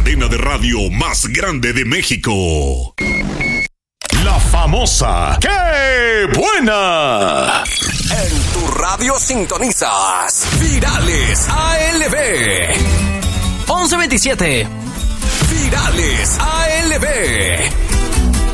cadena de radio más grande de México. La famosa ¡Qué buena! En tu radio sintonizas Virales ALB 1127. Virales ALB.